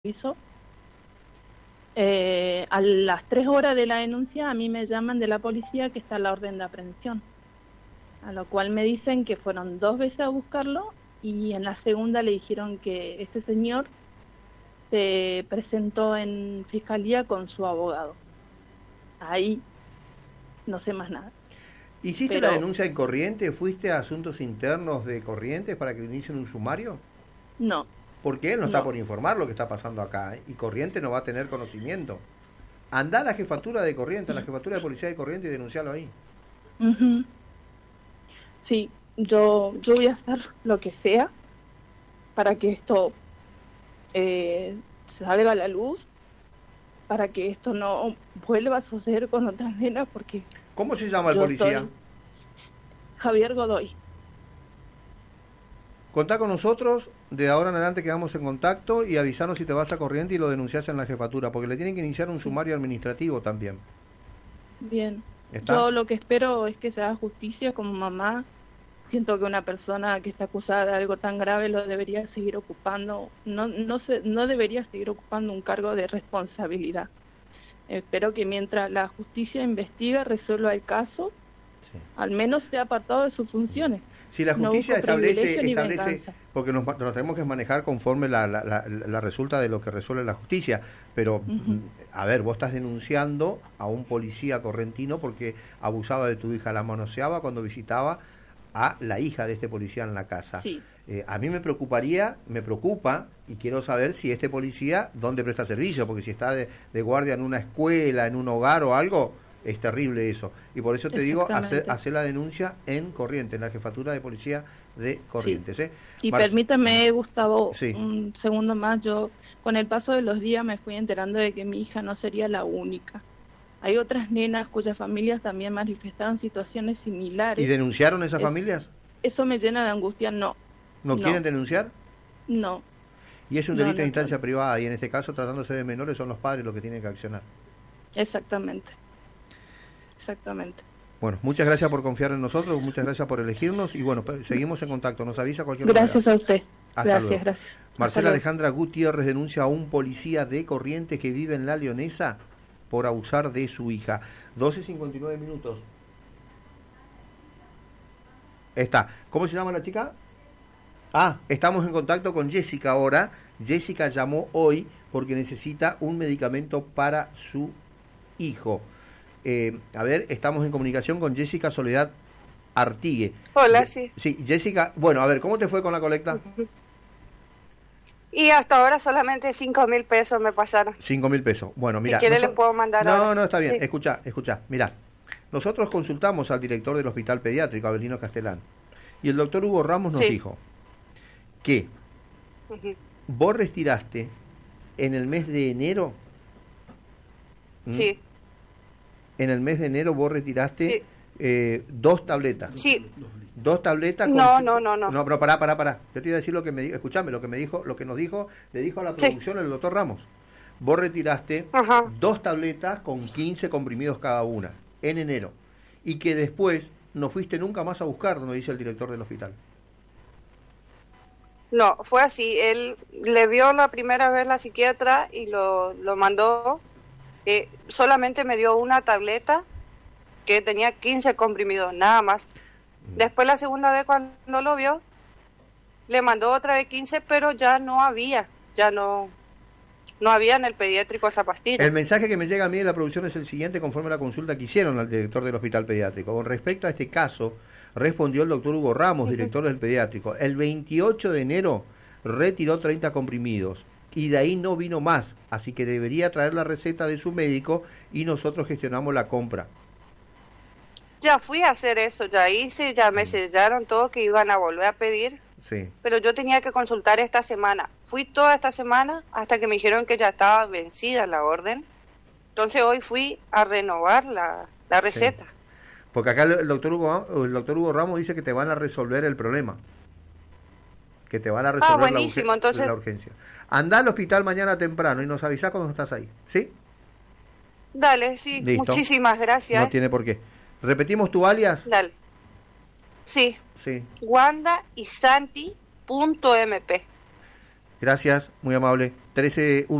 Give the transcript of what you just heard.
hizo. A las 3 horas de la denuncia a mí me llaman de la policía que está la orden de aprehensión, a lo cual me dicen que fueron 2 veces a buscarlo y en la segunda le dijeron que este señor se presentó en fiscalía con su abogado. Ahí no sé más nada. ¿Hiciste la denuncia en Corrientes? ¿Fuiste a Asuntos Internos de Corrientes para que inicien un sumario? No. Porque él no está por informar lo que está pasando acá, y Corrientes no va a tener conocimiento. Andá a la jefatura de Corrientes, a la jefatura de policía de Corrientes y denuncialo ahí. Sí, yo voy a hacer lo que sea para que esto salga a la luz, para que esto no vuelva a suceder con otras nenas, porque... ¿Cómo se llama el policía? Javier Godoy. Contá con nosotros, de ahora en adelante quedamos en contacto y avisanos si te vas a Corrientes y lo denunciás en la jefatura, porque le tienen que iniciar un sumario administrativo también. Bien. ¿Está? Yo lo que espero es que se haga justicia. Como mamá, siento que una persona que está acusada de algo tan grave lo debería seguir ocupando, no debería seguir ocupando un cargo de responsabilidad. Espero que mientras la justicia investiga, resuelva el caso, sí, al menos sea apartado de sus funciones. Si la justicia establece porque nos tenemos que manejar conforme la resulta de lo que resuelve la justicia, pero a ver, vos estás denunciando a un policía correntino porque abusaba de tu hija, la manoseaba cuando visitaba a la hija de este policía en la casa. Sí. A mí me preocupa y quiero saber si este policía dónde presta servicio, porque si está de guardia en una escuela, en un hogar o algo, es terrible eso. Y por eso te digo, hacer la denuncia en Corrientes, en la jefatura de policía de Corrientes. Sí. Y permítame, Gustavo, un segundo más. Yo, con el paso de los días, me fui enterando de que mi hija no sería la única. Hay otras nenas cuyas familias también manifestaron situaciones similares. ¿Y denunciaron esas familias? Eso me llena de angustia. ¿No quieren denunciar? No. Y es un delito de instancia privada, y en este caso, tratándose de menores, son los padres los que tienen que accionar. Exactamente. Bueno, muchas gracias por confiar en nosotros, muchas gracias por elegirnos, y bueno, seguimos en contacto, nos avisa cualquier cosa. Gracias a usted. Gracias. Marcela Alejandra Gutiérrez denuncia a un policía de Corrientes que vive en La Leonesa por abusar de su hija. 12:59 minutos. Está. ¿Cómo se llama la chica? Estamos en contacto con Jessica ahora. Jessica llamó hoy porque necesita un medicamento para su hijo. Estamos en comunicación con Jessica Soledad Artigue. Hola, sí. Sí, Jessica, bueno, a ver, ¿cómo te fue con la colecta? Y hasta ahora solamente 5.000 pesos me pasaron. 5.000 pesos. Bueno, mira. Si quiere le puedo mandar ahora. No, está bien. Sí. Escucha. Mira, nosotros consultamos al director del Hospital Pediátrico, Abelino Castelán, y el doctor Hugo Ramos nos dijo que vos retiraste en el mes de enero. Sí. En el mes de enero vos retiraste 2 tabletas. Sí. 2 tabletas con... No. No, pero pará. Yo te iba a decir lo que me dijo, escuchame, lo que nos dijo, le dijo a la producción el doctor Ramos. Vos retiraste 2 tabletas con 15 comprimidos cada una en enero, y que después no fuiste nunca más a buscar, nos dice el director del hospital. No, fue así. Él le vio la primera vez la psiquiatra y lo mandó. Solamente me dio una tableta que tenía 15 comprimidos, nada más. Después la segunda vez cuando lo vio, le mandó otra de 15, pero ya no había en el pediátrico esa pastilla. El mensaje que me llega a mí de la producción es el siguiente, conforme a la consulta que hicieron al director del hospital pediátrico. Con respecto a este caso, respondió el doctor Hugo Ramos, director del pediátrico. El 28 de enero retiró 30 comprimidos. Y de ahí no vino más, así que debería traer la receta de su médico y nosotros gestionamos la compra. Ya fui a hacer eso, ya me sellaron todo que iban a volver a pedir, pero yo tenía que consultar esta semana. Fui toda esta semana hasta que me dijeron que ya estaba vencida la orden, entonces hoy fui a renovar la receta. Sí. Porque acá el doctor Hugo Ramos dice que te van a resolver el problema. Que te van a resolver la urgencia. Andá al hospital mañana temprano y nos avisás cuando estás ahí, ¿sí? Dale, sí. ¿Listo? Muchísimas gracias. No tiene por qué. ¿Repetimos tu alias? Dale. Sí. Wanda y Santi.mp. Gracias, muy amable. 13